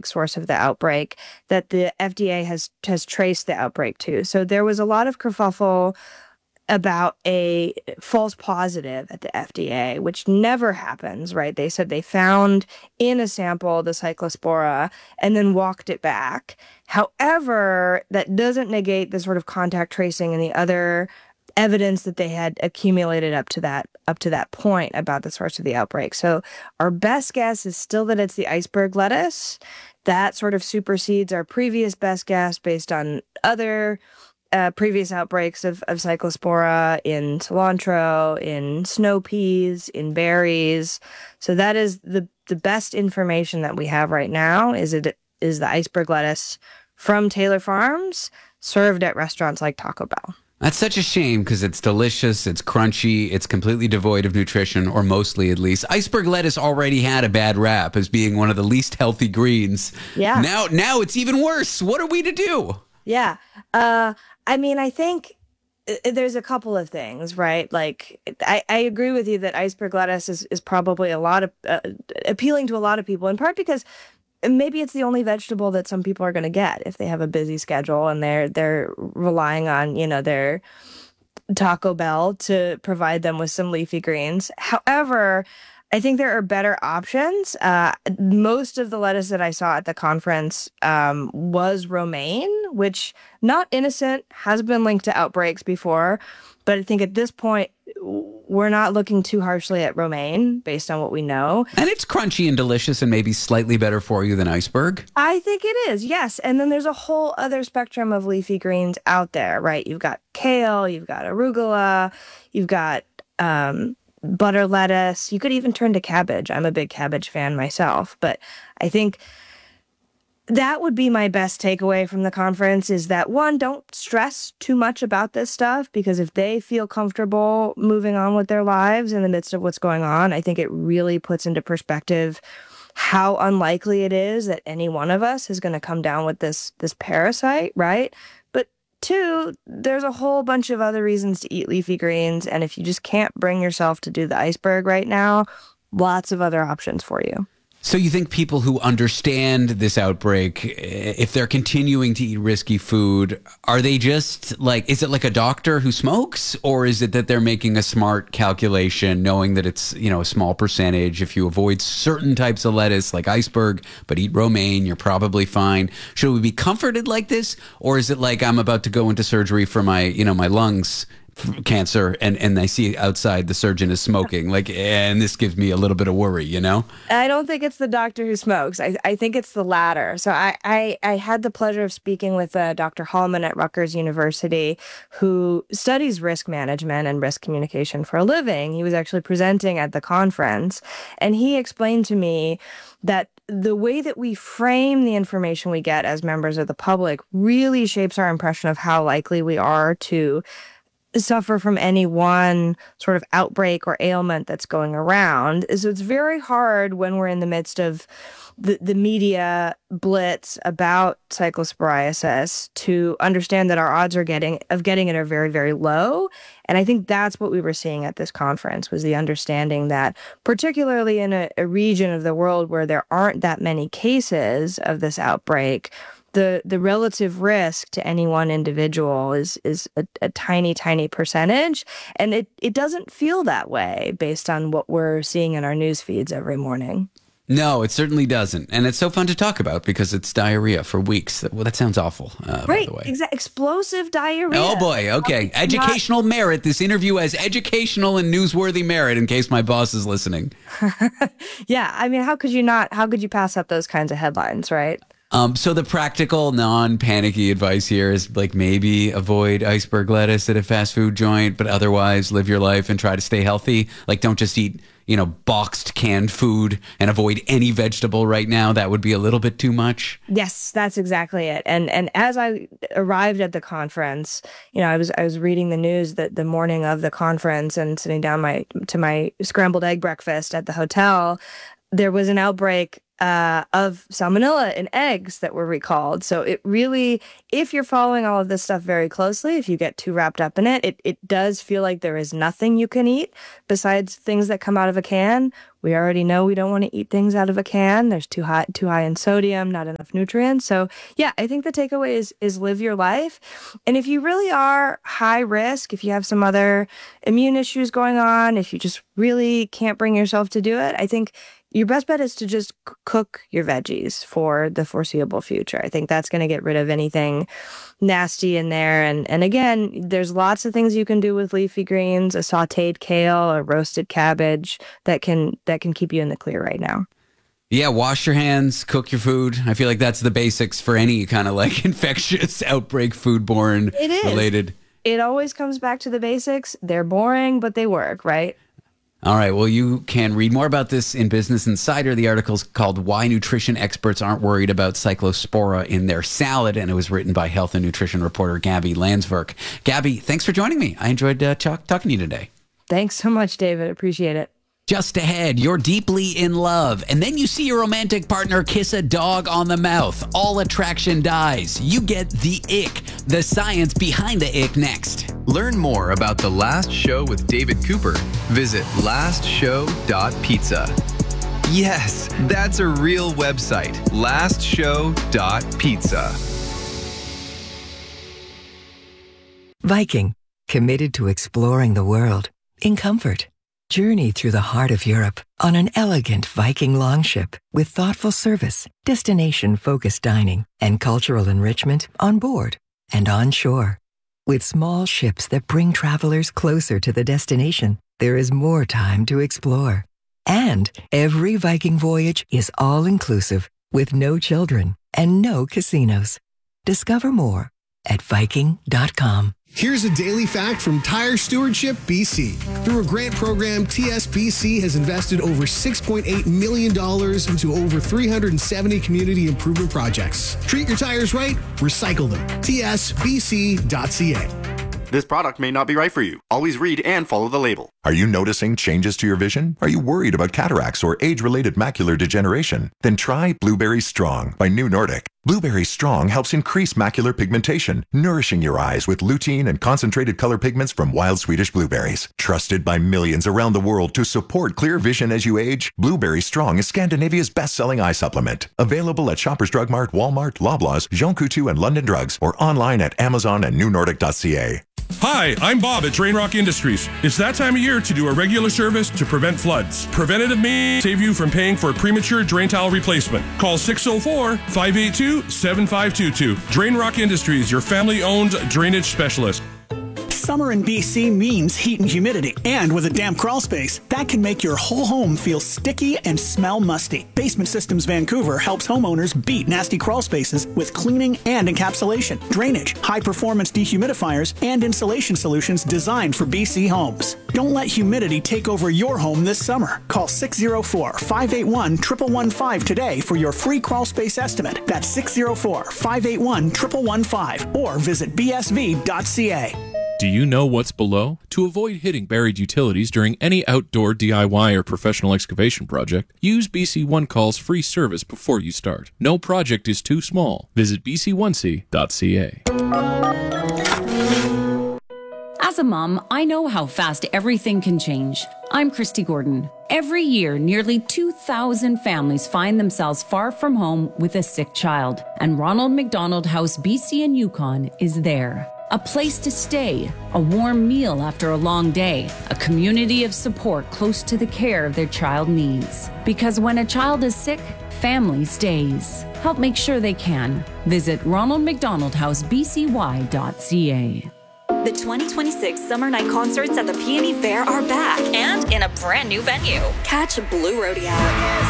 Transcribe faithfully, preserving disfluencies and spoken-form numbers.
specific source of the outbreak that the F D A has has traced the outbreak to. So there was a lot of kerfuffle about a false positive at the F D A, which never happens, right? They said they found in a sample the cyclospora and then walked it back. However, that doesn't negate the sort of contact tracing and the other evidence that they had accumulated up to that up to that point about the source of the outbreak. So our best guess is still that it's the iceberg lettuce. That sort of supersedes our previous best guess based on other Uh, previous outbreaks of, of cyclospora in cilantro, in snow peas, in berries. So that is the, the best information that we have right now is it is the iceberg lettuce from Taylor Farms served at restaurants like Taco Bell. That's such a shame because it's delicious, it's crunchy, it's completely devoid of nutrition, or mostly at least. Iceberg lettuce already had a bad rap as being one of the least healthy greens. Yeah. Now, now it's even worse. What are we to do? Yeah. Uh, I mean, I think there's a couple of things, right? Like, I, I agree with you that iceberg lettuce is, is probably a lot of uh, appealing to a lot of people, in part because maybe it's the only vegetable that some people are going to get if they have a busy schedule and they're they're relying on, you know, their Taco Bell to provide them with some leafy greens. However, I think there are better options. Uh, most of the lettuce that I saw at the conference um, was romaine, which, not innocent, has been linked to outbreaks before. But I think at this point, we're not looking too harshly at romaine based on what we know. And it's crunchy and delicious and maybe slightly better for you than iceberg. I think it is, yes. And then there's a whole other spectrum of leafy greens out there, right? You've got kale, you've got arugula, you've got Um, butter lettuce. You could even turn to cabbage. I'm a big cabbage fan myself, but I think that would be my best takeaway from the conference is that, one, don't stress too much about this stuff, because if they feel comfortable moving on with their lives in the midst of what's going on, I think it really puts into perspective how unlikely it is that any one of us is going to come down with this this parasite, right? But two, there's a whole bunch of other reasons to eat leafy greens, and if you just can't bring yourself to do the iceberg right now, lots of other options for you. So you think people who understand this outbreak, if they're continuing to eat risky food, are they just like, is it like a doctor who smokes, or is it that they're making a smart calculation knowing that it's, you know, a small percentage? If you avoid certain types of lettuce like iceberg, but eat romaine, you're probably fine. Should we be comforted like this? Or is it like, I'm about to go into surgery for my, you know, my lungs cancer, and and I see outside the surgeon is smoking, like, and this gives me a little bit of worry, you know? I don't think it's the doctor who smokes. I, I think it's the latter. So I, I, I had the pleasure of speaking with uh, Doctor Hallman at Rutgers University, who studies risk management and risk communication for a living. He was actually presenting at the conference, and he explained to me that the way that we frame the information we get as members of the public really shapes our impression of how likely we are to suffer from any one sort of outbreak or ailment that's going around. So it's very hard when we're in the midst of the, the media blitz about cyclosporiasis to understand that our odds are getting of getting it are very, very low. And I think that's what we were seeing at this conference, was the understanding that particularly in a, a region of the world where there aren't that many cases of this outbreak, the the relative risk to any one individual is is a, a tiny, tiny percentage. And it, it doesn't feel that way based on what we're seeing in our news feeds every morning. No, it certainly doesn't. And it's so fun to talk about because it's diarrhea for weeks. Well, that sounds awful, uh, right, by the way. Exa- explosive diarrhea. Oh, boy. Okay. Educational Not- merit. This interview has educational and newsworthy merit in case my boss is listening. Yeah. I mean, how could you not? How could you pass up those kinds of headlines, right? Um, so the practical, non-panicky advice here is like maybe avoid iceberg lettuce at a fast food joint, but otherwise live your life and try to stay healthy. Like, don't just eat, you know, boxed canned food and avoid any vegetable right now. That would be a little bit too much. Yes, that's exactly it. And and as I arrived at the conference, you know, I was I was reading the news that the morning of the conference and sitting down my to my scrambled egg breakfast at the hotel, there was an outbreak uh, of salmonella in eggs that were recalled. So it really, if you're following all of this stuff very closely, if you get too wrapped up in it, it, it does feel like there is nothing you can eat besides things that come out of a can. We already know we don't want to eat things out of a can. There's too high, too high in sodium, not enough nutrients. So yeah, I think the takeaway is, is live your life. And if you really are high risk, if you have some other immune issues going on, if you just really can't bring yourself to do it, I think your best bet is to just c- cook your veggies for the foreseeable future. I think that's going to get rid of anything nasty in there. And, and again, there's lots of things you can do with leafy greens, a sauteed kale, a roasted cabbage that can, that can keep you in the clear right now. Yeah, wash your hands, cook your food. I feel like that's the basics for any kind of like infectious outbreak, foodborne It is. related. It always comes back to the basics. They're boring, but they work, right? All right. Well, you can read more about this in Business Insider. The article's called Why Nutrition Experts Aren't Worried About Cyclospora in Their Salad, and it was written by health and nutrition reporter Gabby Landsverk. Gabby, thanks for joining me. I enjoyed uh, talk- talking to you today. Thanks so much, David. Appreciate it. Just ahead, you're deeply in love, and then you see your romantic partner kiss a dog on the mouth. All attraction dies. You get the ick, the science behind the ick next. Learn more about The Last Show with David Cooper. Visit last show dot pizza. Yes, that's a real website, last show dot pizza. Viking, committed to exploring the world in comfort. Journey through the heart of Europe on an elegant Viking longship with thoughtful service, destination-focused dining, and cultural enrichment on board and on shore. With small ships that bring travelers closer to the destination, there is more time to explore. And every Viking voyage is all-inclusive with no children and no casinos. Discover more at viking dot com. Here's a daily fact from Tire Stewardship B C. Through a grant program, T S B C has invested over six point eight million dollars into over three hundred seventy community improvement projects. Treat your tires right, recycle them. T S B C dot C A. This product may not be right for you. Always read and follow the label. Are you noticing changes to your vision? Are you worried about cataracts or age-related macular degeneration? Then try Blueberry Strong by New Nordic. Blueberry Strong helps increase macular pigmentation, nourishing your eyes with lutein and concentrated color pigments from wild Swedish blueberries. Trusted by millions around the world to support clear vision as you age, Blueberry Strong is Scandinavia's best-selling eye supplement. Available at Shoppers Drug Mart, Walmart, Loblaws, Jean Coutu, and London Drugs, or online at Amazon and new nordic dot c a. Hi, I'm Bob at Drain Rock Industries. It's that time of year to do a regular service to prevent floods. Preventative may save you from paying for a premature drain tile replacement. Call six oh four, five eight two, seven five two two. Drain Rock Industries, your family-owned drainage specialist. Summer in B C means heat and humidity, and with a damp crawl space, that can make your whole home feel sticky and smell musty. Basement Systems Vancouver helps homeowners beat nasty crawl spaces with cleaning and encapsulation, drainage, high-performance dehumidifiers, and insulation solutions designed for B C homes. Don't let humidity take over your home this summer. Call six oh four, five eight one, one one one five today for your free crawl space estimate. That's six oh four, five eight one, one one one five or visit b s v dot c a. Do you know what's below? To avoid hitting buried utilities during any outdoor D I Y or professional excavation project, use B C One Call's free service before you start. No project is too small. Visit b c one c dot c a. As a mom, I know how fast everything can change. I'm Christy Gordon. Every year, nearly two thousand families find themselves far from home with a sick child, and Ronald McDonald House B C and Yukon is there. A place to stay, a warm meal after a long day, a community of support close to the care of their child needs. Because when a child is sick, family stays. Help make sure they can. Visit ronald mcdonald house b c y dot c a. The twenty twenty-six Summer Night Concerts at the Peony Fair are back and in a brand new venue. Catch Blue Rodeo,